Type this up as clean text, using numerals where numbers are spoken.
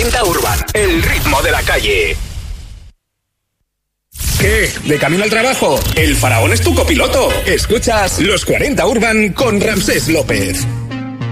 40 Urban, el ritmo de la calle. ¿Qué? ¿De camino al trabajo? El faraón es tu copiloto. Escuchas Los 40 Urban con Ramsés López.